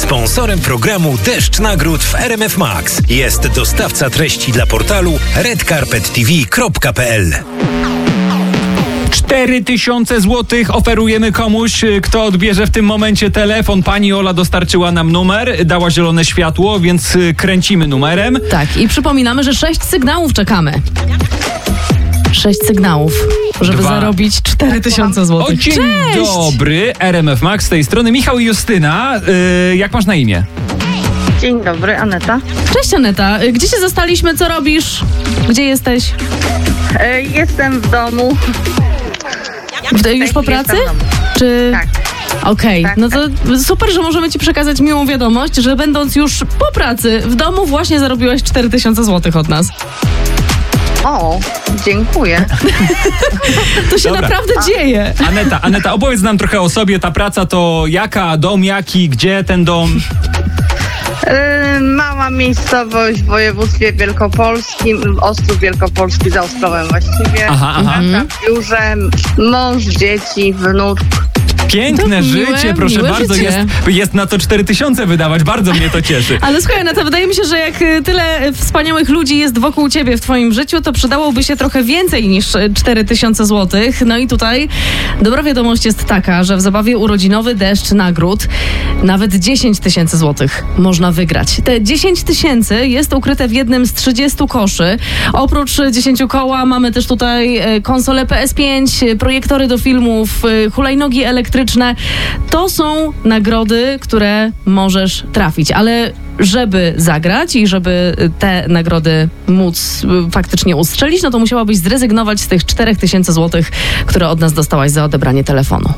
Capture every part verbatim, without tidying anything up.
Sponsorem programu Deszcz Nagród w R M F Max jest dostawca treści dla portalu red carpet t v kropka p l. cztery tysiące złotych oferujemy komuś, kto odbierze w tym momencie telefon. Pani Ola dostarczyła nam numer, dała zielone światło, więc kręcimy numerem. Tak, i przypominamy, że sześć sygnałów czekamy. Sześć sygnałów, żeby Dwa. zarobić cztery tysiące złotych. O, dzień Cześć! dobry, R M F Max z tej strony. Michał i Justyna, yy, jak masz na imię? Dzień dobry, Aneta. Cześć Aneta, gdzie się zastaliśmy, co robisz? Gdzie jesteś? E, jestem w domu. W, już po pracy? Jestem w domu. Czy... Tak. Okej, Tak, no to super, że możemy ci przekazać miłą wiadomość, że będąc już po pracy w domu właśnie zarobiłaś cztery tysiące złotych od nas. O, dziękuję. To się Dobra. naprawdę dzieje. Aneta, Aneta, opowiedz nam trochę o sobie. Ta praca to jaka, dom jaki, gdzie ten dom? E, mała miejscowość w województwie wielkopolskim, Ostrów Wielkopolski za Ostrowem właściwie. Aha, aha. Praca w biurze, mąż, dzieci, wnuk. Piękne To miłe, życie, proszę miłe bardzo. życie. Jest, jest na to cztery tysiące wydawać, bardzo mnie to cieszy. Ale słuchaj, Aneta, wydaje mi się, że jak y, tyle wspaniałych ludzi jest wokół ciebie w twoim życiu, to przydałoby się trochę więcej niż cztery tysiące złotych. No i tutaj dobra wiadomość jest taka, że w zabawie urodzinowy Deszcz Nagród nawet dziesięć tysięcy złotych można wygrać. Te dziesięć tysięcy jest ukryte w jednym z trzydziestu koszy. Oprócz dziesięciu koła mamy też tutaj e, konsolę P S pięć, projektory do filmów, e, hulajnogi elektryczne. To są nagrody, które możesz trafić, ale żeby zagrać i żeby te nagrody móc y, faktycznie ustrzelić, no to musiałabyś zrezygnować z tych czterech tysięcy złotych, które od nas dostałaś za odebranie telefonu.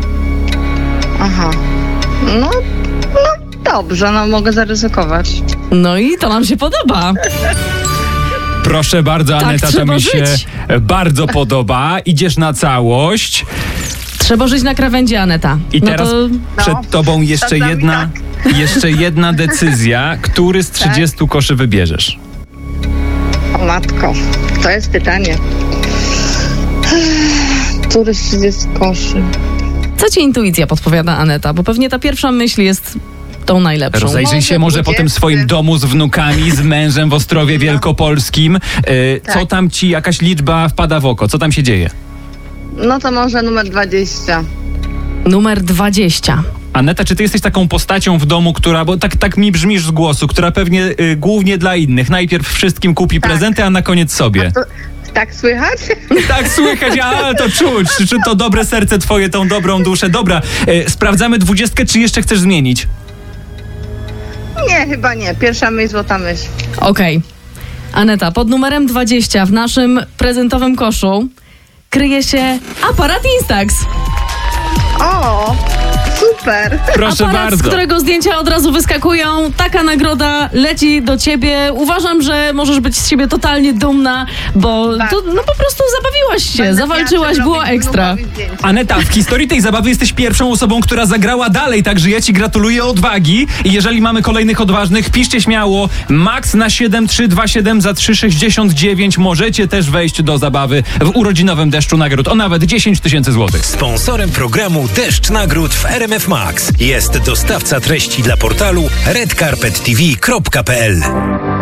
Aha. No, no dobrze, no mogę zaryzykować. No i to nam się podoba. Proszę bardzo, Tak Aneta, to trzeba mi się żyć. bardzo podoba. Idziesz na całość. Trzeba żyć na krawędzi, Aneta. I no teraz to... przed tobą jeszcze czasami jedna, jeszcze jedna decyzja. Który z trzydziestu koszy wybierzesz? O matko, to jest pytanie. Który z trzydziestu koszy? Co ci intuicja podpowiada, Aneta? Bo pewnie ta pierwsza myśl jest tą najlepszą. Rozejrzyj się może po tym swoim domu z wnukami, z mężem w Ostrowie Wielkopolskim. Yy, Co Tak. tam ci, jakaś liczba wpada w oko? Co tam się dzieje? No to może numer dwadzieścia. Numer dwadzieścia. Aneta, czy ty jesteś taką postacią w domu, która, bo tak, tak mi brzmisz z głosu, która pewnie y, głównie dla innych. Najpierw wszystkim kupi Tak. prezenty, a na koniec sobie. To, tak słychać? Tak słychać, a to czuć. Czy to dobre serce twoje, tą dobrą duszę. Dobra, y, sprawdzamy dwudziestkę, czy jeszcze chcesz zmienić? Nie, chyba nie. Pierwsza myśl, złota myśl. Okej. Aneta, pod numerem dwadzieścia w naszym prezentowym koszu kryje się aparat Instax. O, super. Proszę Aparat, bardzo. z którego zdjęcia od razu wyskakują. Taka nagroda leci do ciebie. Uważam, że możesz być z siebie totalnie dumna, bo to, no po prostu zabawiłaś się, Będę zawalczyłaś, miała było robić ekstra. wnukowi zdjęcia. Aneta, w historii tej zabawy jesteś pierwszą osobą, która zagrała dalej, także ja ci gratuluję odwagi i jeżeli mamy kolejnych odważnych, piszcie śmiało Max na siedem trzy dwa siedem za trzy sześćdziesiąt dziewięć. Możecie też wejść do zabawy w urodzinowym Deszczu Nagród o nawet dziesięć tysięcy złotych. Sponsorem programu Deszcz Nagród w R M F Max jest dostawca treści dla portalu red carpet t v kropka p l.